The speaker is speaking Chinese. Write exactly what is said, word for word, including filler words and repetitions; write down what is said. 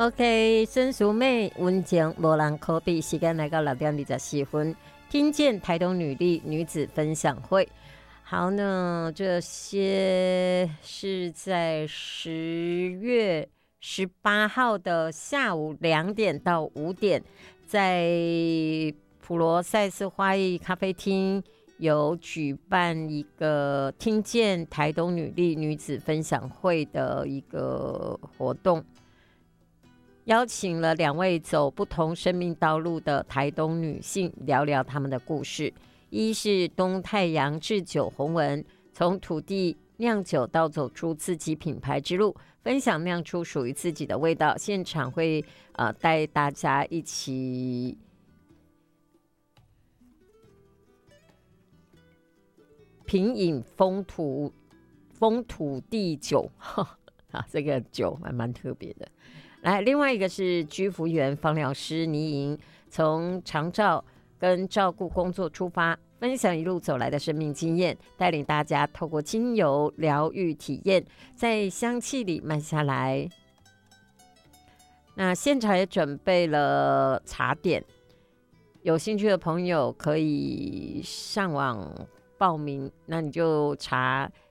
OK， 孙淑妹温情无人可比，时间来到六点二十四分，听见台东女力女子分享会。好呢，这些是在十月十八号的下午两点到五点，在普罗塞斯花艺咖啡厅有举办一个听见台东女力女子分享会的一个活动。邀请了两位走不同生命道路的台东女性，聊聊她们的故事。一是东太阳制酒红文，从土地酿酒到走出自己品牌之路，分享酿出属于自己的味道。现场会呃带大家一起品饮风土风土地酒，啊，这个酒还蛮特别的。来，另外一个是居服员芳疗师倪莹，从长照跟照顾工作出发，分享一路走来的生命经验，带领大家透过精油疗愈体验，在香气里慢下来。那现场也准备了茶点，有兴趣的朋友可以上网报名，那你就查